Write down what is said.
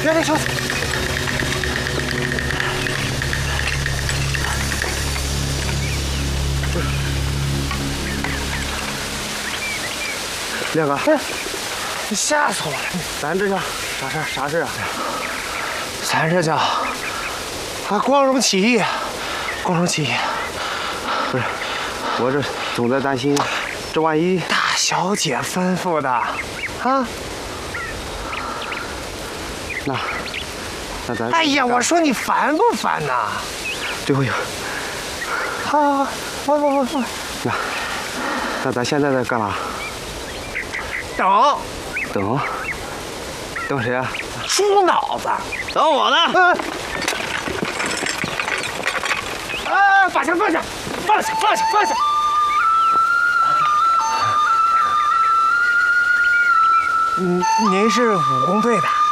原来小子。 亮哥， 你吓死我了！ 咱这叫啥事儿？啥事儿啊？ 咱这叫光荣起义，光荣起义。 不是，我这总在担心，这万一大小姐吩咐的，啊？ 那咱…… 哎呀，我说你烦不烦呐？ 最后一个。 好，不。 那咱现在在干嘛？等谁啊？ 猪脑子！ 等我呢。 把枪放下！您是武工队的？